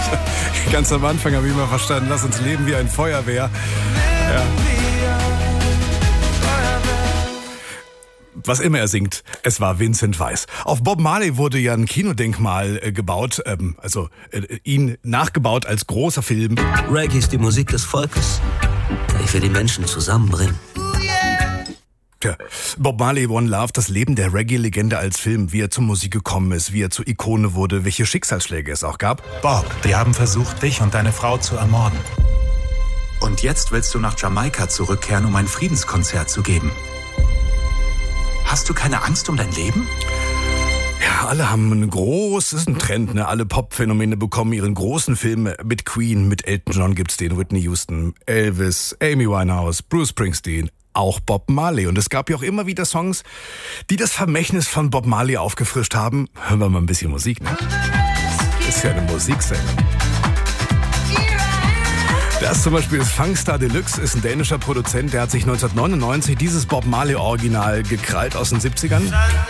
Ganz am Anfang habe ich immer verstanden, lass uns leben wie ein Feuerwehr. Ja. Was immer er singt, es war Vincent Weiss. Auf Bob Marley wurde ja ein Kinodenkmal gebaut, ihn nachgebaut als großer Film. Reggae ist die Musik des Volkes, die für die Menschen zusammenbringt. Tja, Bob Marley, One Love, das Leben der Reggae-Legende als Film, wie er zur Musik gekommen ist, wie er zur Ikone wurde, welche Schicksalsschläge es auch gab. Bob, wir haben versucht, dich und deine Frau zu ermorden. Und jetzt willst du nach Jamaika zurückkehren, um ein Friedenskonzert zu geben. Hast du keine Angst um dein Leben? Ja, alle haben das ist ein Trend, ne? Alle Pop-Phänomene bekommen ihren großen Film mit Queen, mit Elton John gibt's den, Whitney Houston, Elvis, Amy Winehouse, Bruce Springsteen, auch Bob Marley. Und es gab ja auch immer wieder Songs, die das Vermächtnis von Bob Marley aufgefrischt haben. Hören wir mal ein bisschen Musik, ne? Ist ja eine Musiksendung. Das zum Beispiel ist Funkstar Deluxe, ist ein dänischer Produzent, der hat sich 1999 dieses Bob Marley Original gekrallt aus den 70ern.